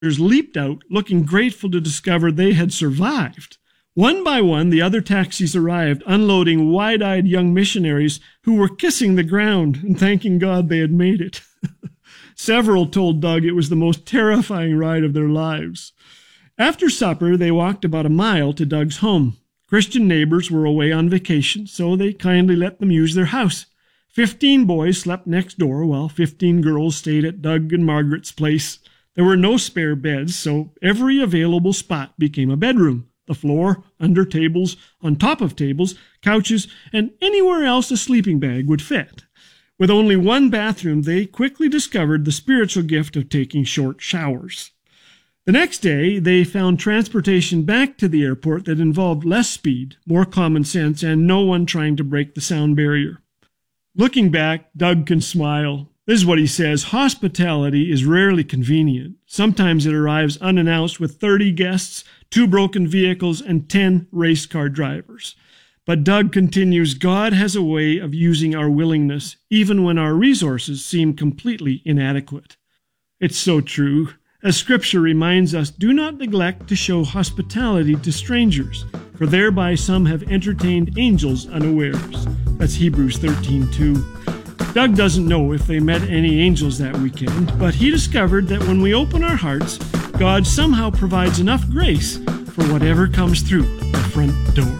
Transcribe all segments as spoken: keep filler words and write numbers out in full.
leaped out, looking grateful to discover they had survived. One by one, the other taxis arrived, unloading wide-eyed young missionaries who were kissing the ground and thanking God they had made it. Several told Doug it was the most terrifying ride of their lives. After supper, they walked about a mile to Doug's home. Christian neighbors were away on vacation, so they kindly let them use their house. Fifteen boys slept next door, while fifteen girls stayed at Doug and Margaret's place. There were no spare beds, so every available spot became a bedroom. The floor, under tables, on top of tables, couches, and anywhere else a sleeping bag would fit. With only one bathroom, they quickly discovered the spiritual gift of taking short showers. The next day, they found transportation back to the airport that involved less speed, more common sense, and no one trying to break the sound barrier. Looking back, Doug can smile. This is what he says: hospitality is rarely convenient. Sometimes it arrives unannounced with thirty guests, two broken vehicles, and ten race car drivers. But Doug continues, God has a way of using our willingness, even when our resources seem completely inadequate. It's so true. As Scripture reminds us, do not neglect to show hospitality to strangers, for thereby some have entertained angels unawares. That's Hebrews thirteen two. Doug doesn't know if they met any angels that weekend, but he discovered that when we open our hearts, God somehow provides enough grace for whatever comes through the front door.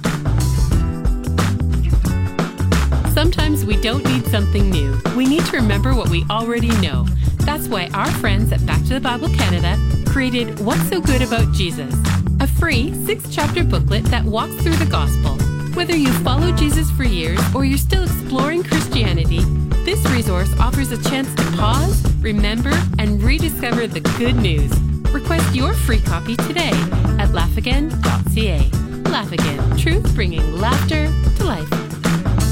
Sometimes we don't need something new. We need to remember what we already know. That's why our friends at Back to the Bible Canada created What's So Good About Jesus, a free six-chapter booklet that walks through the gospel. Whether you've followed Jesus for years or you're still exploring Christianity, this resource offers a chance to pause, remember, and rediscover the good news. Request your free copy today at laugh again dot c a. Laugh Again, truth bringing laughter to life.